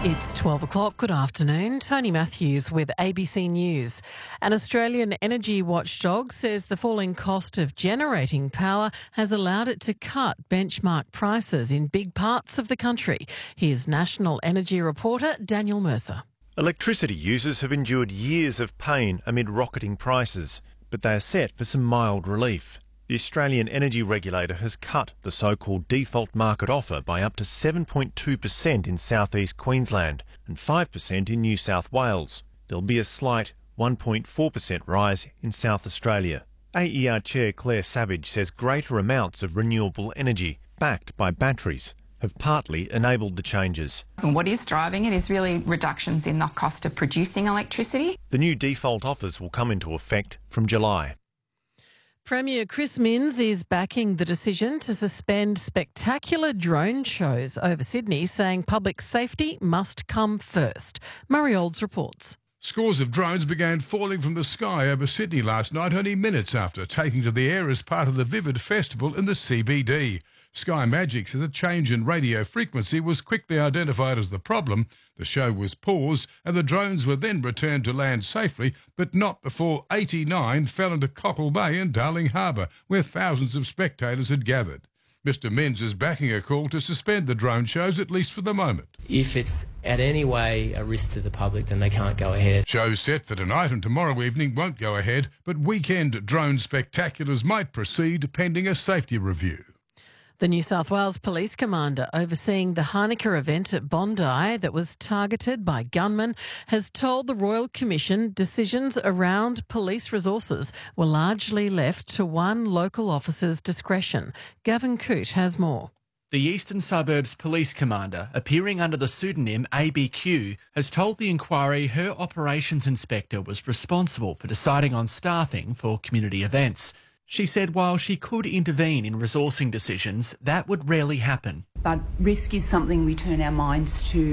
It's 12 o'clock. Good afternoon. Tony Matthews with ABC News. An Australian energy watchdog says the falling cost of generating power has allowed it to cut benchmark prices in big parts of the country. Here's National Energy reporter Daniel Mercer. Electricity users have endured years of pain amid rocketing prices, but they are set for some mild relief. The Australian Energy Regulator has cut the so-called default market offer by up to 7.2% in southeast Queensland and 5% in New South Wales. There'll be a slight 1.4% rise in South Australia. AER Chair Claire Savage says greater amounts of renewable energy, backed by batteries, have partly enabled the changes. And what is driving it is really reductions in the cost of producing electricity. The new default offers will come into effect from July. Premier Chris Minns is backing the decision to suspend spectacular drone shows over Sydney, saying public safety must come first. Murray Olds reports. Scores of drones began falling from the sky over Sydney last night, only minutes after taking to the air as part of the Vivid Festival in the CBD. Sky Magic says a change in radio frequency was quickly identified as the problem. The show was paused and the drones were then returned to land safely, but not before 89 fell into Cockle Bay and Darling Harbour, where thousands of spectators had gathered. Mr Minns is backing a call to suspend the drone shows, at least for the moment. If it's at any way a risk to the public, then they can't go ahead. Shows set for tonight and tomorrow evening won't go ahead, but weekend drone spectaculars might proceed pending a safety review. The New South Wales Police Commander overseeing the Hanukkah event at Bondi that was targeted by gunmen has told the Royal Commission decisions around police resources were largely left to one local officer's discretion. Gavin Coote has more. The Eastern Suburbs Police Commander, appearing under the pseudonym ABQ, has told the inquiry her operations inspector was responsible for deciding on staffing for community events. She said while she could intervene in resourcing decisions, that would rarely happen. But risk is something we turn our minds to